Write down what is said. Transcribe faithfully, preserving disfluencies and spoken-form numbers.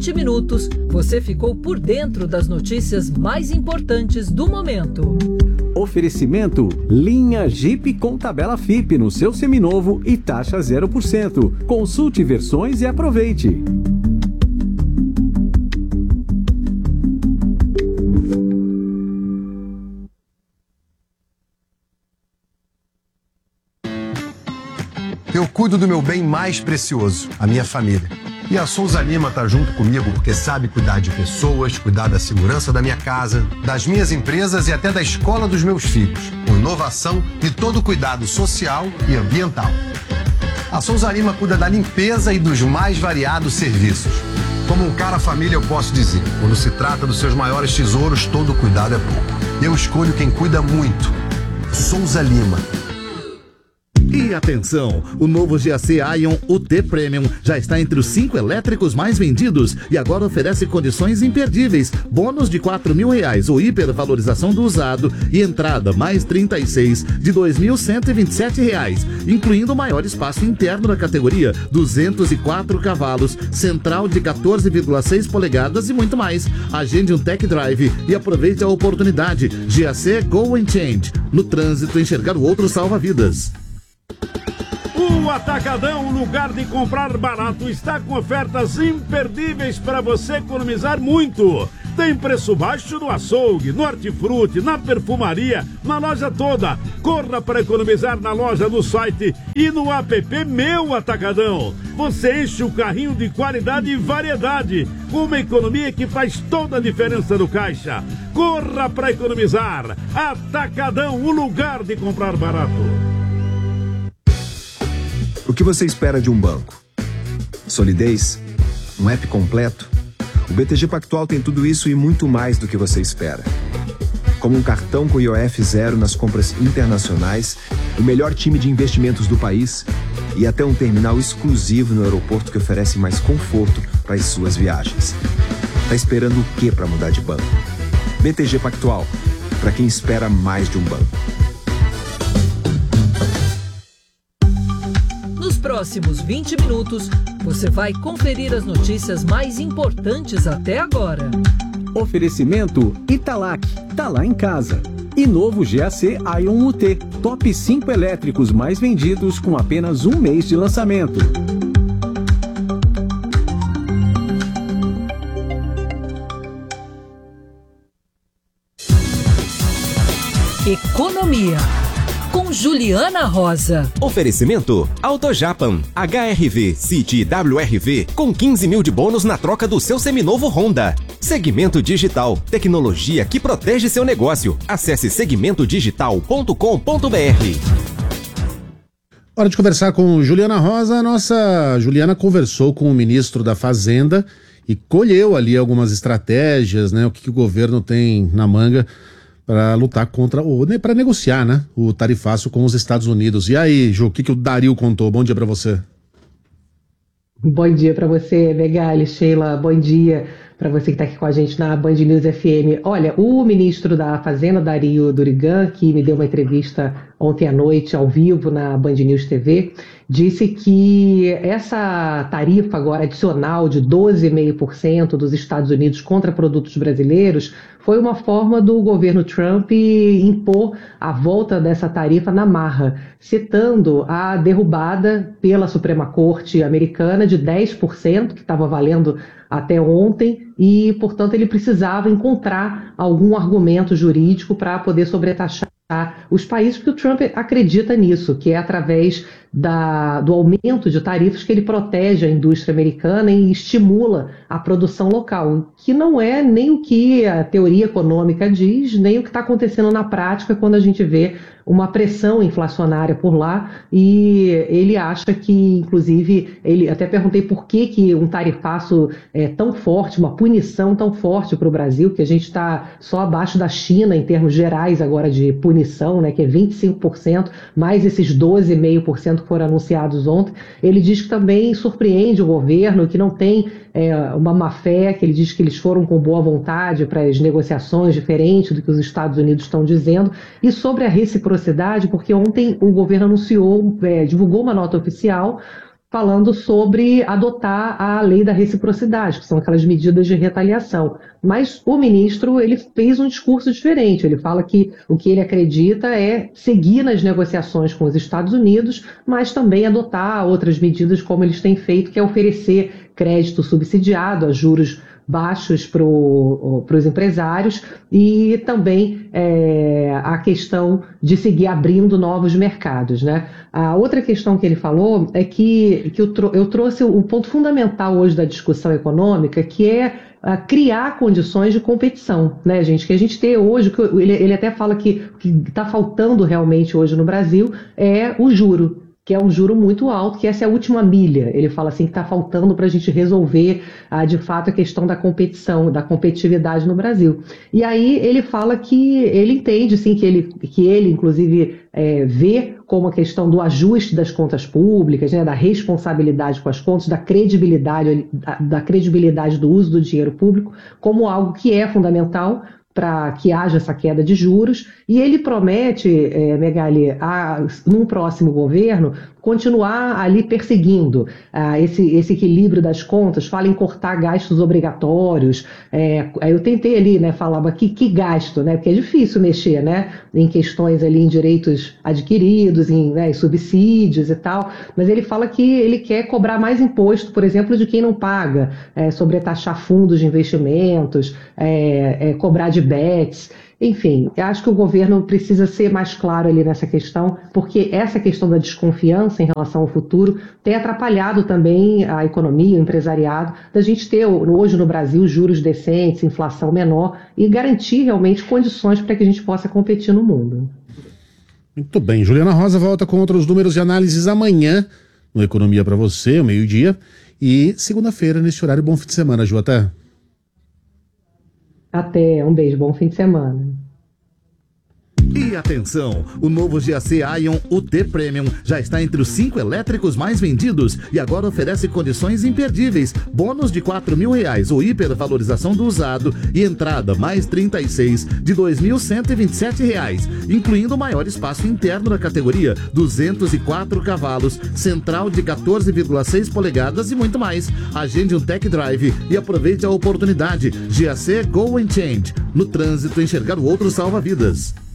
vinte minutos, você ficou por dentro das notícias mais importantes do momento. Oferecimento: linha Jeep com tabela F I P no seu seminovo e taxa zero por cento. Consulte versões e aproveite. Eu cuido do meu bem mais precioso, a minha família. E a Souza Lima tá junto comigo porque sabe cuidar de pessoas, cuidar da segurança da minha casa, das minhas empresas e até da escola dos meus filhos, com inovação e todo o cuidado social e ambiental. A Souza Lima cuida da limpeza e dos mais variados serviços. Como um cara família eu posso dizer, quando se trata dos seus maiores tesouros, todo cuidado é pouco. Eu escolho quem cuida muito. Souza Lima. E atenção, o novo G A C Ion U T Premium já está entre os cinco elétricos mais vendidos e agora oferece condições imperdíveis, bônus de quatro mil reais ou hipervalorização do usado e entrada mais trinta e seis de dois mil cento e vinte e sete reais, incluindo o maior espaço interno da categoria, duzentos e quatro cavalos, central de quatorze vírgula seis polegadas e muito mais. Agende um tech drive e aproveite a oportunidade. G A C Go and Change. No trânsito, enxergar o outro salva vidas. O Atacadão, lugar de comprar barato, está com ofertas imperdíveis para você economizar muito. Tem preço baixo no açougue, no hortifruti, na perfumaria, na loja toda. Corra para economizar na loja, no site e no app Meu Atacadão. Você enche o carrinho de qualidade e variedade, com uma economia que faz toda a diferença no caixa. Corra para economizar. Atacadão, o lugar de comprar barato. O que você espera de um banco? Solidez? Um app completo? O B T G Pactual tem tudo isso e muito mais do que você espera. Como um cartão com I O F zero nas compras internacionais, o melhor time de investimentos do país e até um terminal exclusivo no aeroporto que oferece mais conforto para as suas viagens. Tá esperando o que para mudar de banco? B T G Pactual, para quem espera mais de um banco. Nos próximos vinte minutos, você vai conferir as notícias mais importantes até agora. Oferecimento: Italac, tá lá em casa. E novo G A C Ion U T, top cinco elétricos mais vendidos com apenas um mês de lançamento. Economia, com Juliana Rosa. Oferecimento: AutoJapan, H R V, City W R V, com quinze mil de bônus na troca do seu seminovo Honda. Segmento Digital, tecnologia que protege seu negócio. Acesse segmento digital ponto com ponto b r. Hora de conversar com Juliana Rosa. A nossa Juliana conversou com o ministro da Fazenda e colheu ali algumas estratégias, né? O que, que o governo tem na manga para lutar contra, ou para negociar, né, o tarifaço com os Estados Unidos. E aí, Ju, o que, que o Dario contou? Bom dia para você. Bom dia para você, Megali, Sheila, bom dia para você que está aqui com a gente na Band News F M. Olha, o ministro da Fazenda, Dario Durigan, que me deu uma entrevista ontem à noite, ao vivo, na Band News T V, disse que essa tarifa agora adicional de doze vírgula cinco por cento dos Estados Unidos contra produtos brasileiros foi uma forma do governo Trump impor a volta dessa tarifa na marra, citando a derrubada pela Suprema Corte americana de dez por cento, que estava valendo até ontem, e, portanto, ele precisava encontrar algum argumento jurídico para poder sobretaxar os países, porque o Trump acredita nisso, que é através da, do aumento de tarifas que ele protege a indústria americana e estimula a produção local, que não é nem o que a teoria econômica diz, nem o que está acontecendo na prática quando a gente vê uma pressão inflacionária por lá, e ele acha que, inclusive, ele até perguntei por que, que um tarifaço é tão forte, uma punição tão forte para o Brasil, que a gente está só abaixo da China em termos gerais agora de punição, né, que é vinte e cinco por cento, mais esses doze vírgula cinco por cento que foram anunciados ontem. Ele diz que também surpreende o governo, que não tem é, uma má-fé, que ele diz que eles foram com boa vontade para as negociações, diferente do que os Estados Unidos estão dizendo, e sobre a reciprocidade, porque ontem o governo anunciou, é, divulgou uma nota oficial falando sobre adotar a lei da reciprocidade, que são aquelas medidas de retaliação. Mas o ministro, ele fez um discurso diferente. Ele fala que o que ele acredita é seguir nas negociações com os Estados Unidos, mas também adotar outras medidas como eles têm feito, que é oferecer crédito subsidiado a juros baixos para os empresários e também é, a questão de seguir abrindo novos mercados, né? A outra questão que ele falou é que, que eu, trou- eu trouxe o ponto fundamental hoje da discussão econômica, que é a criar condições de competição, né, gente? Que a gente tem hoje, que ele, ele até fala que está faltando realmente hoje no Brasil, é o juro, que é um juro muito alto, que essa é a última milha. Ele fala assim que está faltando para a gente resolver, ah, de fato, a questão da competição, da competitividade no Brasil. E aí ele fala que ele entende, sim, que ele, que ele inclusive, é, vê como a questão do ajuste das contas públicas, né, da responsabilidade com as contas, da credibilidade, da, da credibilidade do uso do dinheiro público, como algo que é fundamental para que haja essa queda de juros, e ele promete, é, Megali, a, num próximo governo, continuar ali perseguindo ah, esse, esse equilíbrio das contas, fala em cortar gastos obrigatórios. É, eu tentei ali, né, falar, mas que, que gasto, né? Porque é difícil mexer, né, em questões ali em direitos adquiridos, em, né, em subsídios e tal, mas ele fala que ele quer cobrar mais imposto, por exemplo, de quem não paga, é, sobretaxar fundos de investimentos, é, é, cobrar de bets. Enfim, eu acho que o governo precisa ser mais claro ali nessa questão, porque essa questão da desconfiança em relação ao futuro tem atrapalhado também a economia, o empresariado, da gente ter hoje no Brasil juros decentes, inflação menor e garantir realmente condições para que a gente possa competir no mundo. Muito bem, Juliana Rosa volta com outros números e análises amanhã no Economia para você, ao meio-dia, e segunda-feira nesse horário. Bom fim de semana, Ju, até. Até, um beijo, bom fim de semana. E atenção, o novo G A C Ion U T Premium já está entre os cinco elétricos mais vendidos e agora oferece condições imperdíveis, bônus de quatro mil reais ou hipervalorização do usado e entrada mais trinta e seis de dois mil cento e vinte e sete reais, incluindo o maior espaço interno da categoria, duzentos e quatro cavalos, central de quatorze vírgula seis polegadas e muito mais. Agende um tech drive e aproveite a oportunidade. G A C Go and Change. No trânsito, enxergar o outro salva vidas.